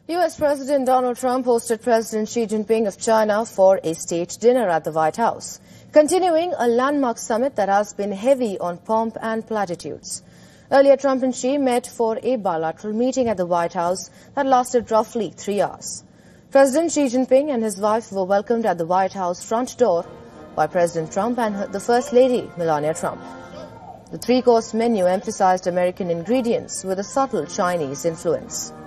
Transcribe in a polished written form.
U.S. President Donald Trump hosted President Xi Jinping of China for a state dinner at the White House, continuing a landmark summit that has been heavy on pomp and platitudes. Earlier, Trump and Xi met for a bilateral meeting at the White House that lasted roughly 3 hours. President Xi Jinping and his wife were welcomed at the White House front door by President Trump and the First Lady, Melania Trump. The three-course menu emphasized American ingredients with a subtle Chinese influence.